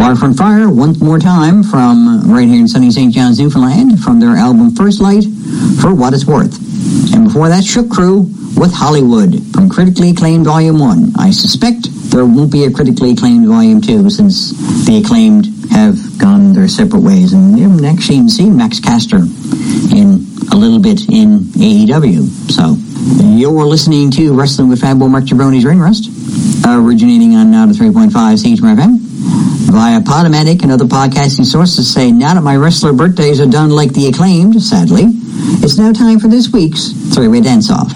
Heart on Fire, once more time, from right here in sunny St. John's, Newfoundland, from their album First Light, For What It's Worth. And before that, Shook Crew with Hollywood, from critically acclaimed Volume 1. I suspect there won't be a critically acclaimed Volume 2, since the acclaimed have gone their separate ways. And you actually even see Max Caster in a little bit in AEW. So, you're listening to Wrestling with Fat Boy Mark Jabroni's Ring Rust, originating on now to 3.5 CHMR FM, via Podomatic and other podcasting sources. Say, now that my wrestler birthdays are done like the acclaimed, sadly, it's now time for this week's Three-Way Dance-Off.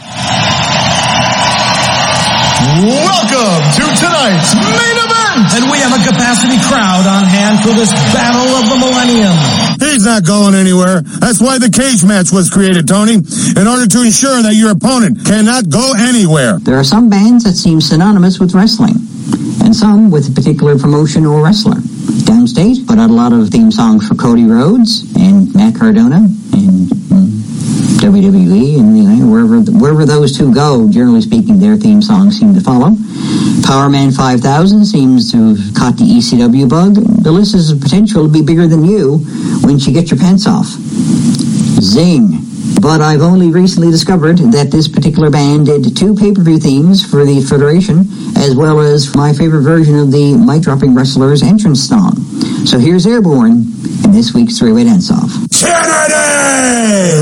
Welcome to tonight's main event! And we have a capacity crowd on hand for this battle of the millennium. He's not going anywhere. That's why the cage match was created, Tony, in order to ensure that your opponent cannot go anywhere. There are some bands that seem synonymous with wrestling, and some with a particular promotion or wrestler. Downstate put out a lot of theme songs for Cody Rhodes and Matt Cardona and WWE, and wherever those two go, generally speaking, their theme songs seem to follow. Powerman 5000 seems to have caught the ECW bug. The list has the potential to be bigger than you when you get your pants off. Zing. But I've only recently discovered that this particular band did 2 pay-per-view themes for the Federation, as well as my favorite version of the mic-dropping wrestler's entrance song. So here's Airborne in this week's Three-Way Dance-Off. Kennedy!